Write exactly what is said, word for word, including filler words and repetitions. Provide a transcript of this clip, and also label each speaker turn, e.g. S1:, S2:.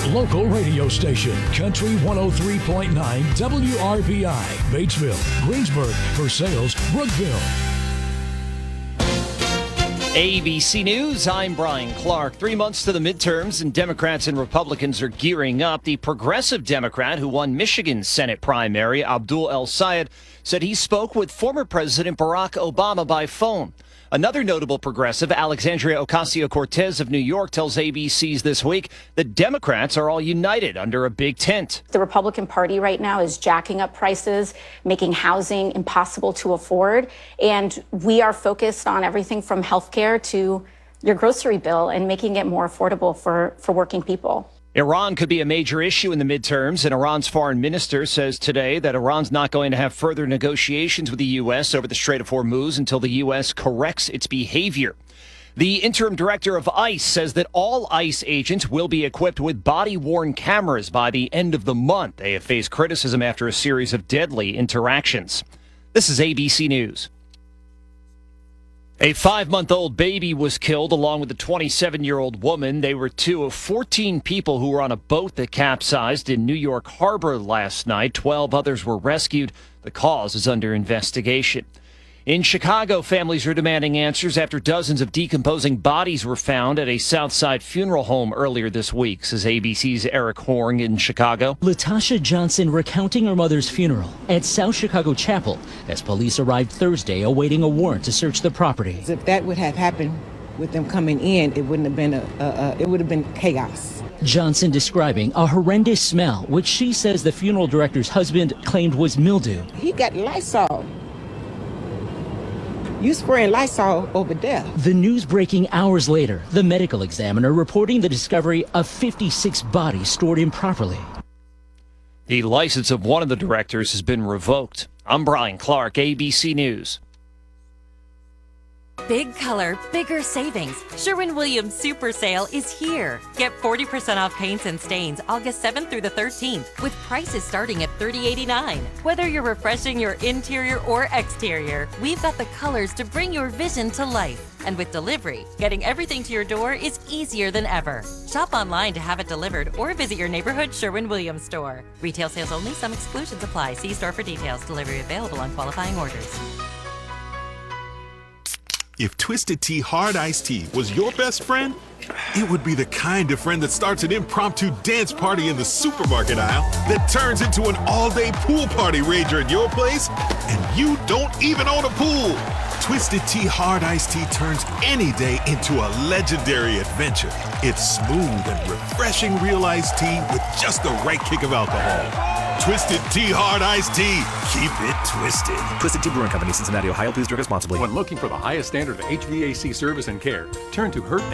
S1: local radio station, Country one oh three point nine W R B I, Batesville, Greensburg, Versailles, Brookville.
S2: A B C News, I'm Brian Clark. Three months to the midterms, and Democrats and Republicans are gearing up. The progressive Democrat who won Michigan's Senate primary, Abdul El-Sayed, said he spoke with former President Barack Obama by phone. Another notable progressive, Alexandria Ocasio-Cortez of New York, tells A B C's This Week that Democrats are all united under a big tent.
S3: The Republican Party right now is jacking up prices, making housing impossible to afford. And we are focused on everything from health care to your grocery bill and making it more affordable for, for working people.
S2: Iran could be a major issue in the midterms, and Iran's foreign minister says today that Iran's not going to have further negotiations with the U S over the Strait of Hormuz until the U S corrects its behavior. The interim director of ICE says that all ICE agents will be equipped with body-worn cameras by the end of the month. They have faced criticism after a series of deadly interactions. This is A B C News. A five-month-old baby was killed along with a twenty-seven-year-old woman. They were two of fourteen people who were on a boat that capsized in New York Harbor last night. Twelve others were rescued. The cause is under investigation. In Chicago, families are demanding answers after dozens of decomposing bodies were found at a Southside funeral home earlier this week, says A B C's Eric Horng in Chicago.
S4: Latasha Johnson recounting her mother's funeral at South Chicago Chapel as police arrived Thursday awaiting a warrant to search the property.
S5: If that would have happened with them coming in, it wouldn't have been a, a, a it would have been chaos.
S4: Johnson describing a horrendous smell, which she says the funeral director's husband claimed was mildew.
S5: He got Lysol. You spraying Lysol over there.
S4: The news breaking hours later, the medical examiner reporting the discovery of fifty-six bodies stored improperly.
S2: The license of one of the directors has been revoked. I'm Brian Clark, A B C News.
S6: Big color, bigger savings. Sherwin-Williams Super Sale is here. Get forty percent off paints and stains August seventh through the thirteenth with prices starting at thirty eighty-nine. Whether you're refreshing your interior or exterior, we've got the colors to bring your vision to life. And with delivery, getting everything to your door is easier than ever. Shop online to have it delivered or visit your neighborhood Sherwin-Williams store. Retail sales only. Some exclusions apply. See store for details. Delivery available on qualifying orders.
S7: If Twisted Tea Hard Iced Tea was your best friend, it would be the kind of friend that starts an impromptu dance party in the supermarket aisle that turns into an all-day pool party rager at your place, and you don't even own a pool. Twisted Tea Hard Iced Tea turns any day into a legendary adventure. It's smooth and refreshing real iced tea with just the right kick of alcohol. Twisted Tea Hard Iced Tea. Keep it twisted.
S8: Twisted Tea Brewing Company, Cincinnati, Ohio. Please drink responsibly.
S9: When looking for the highest standard of H V A C service and care, turn to Hurt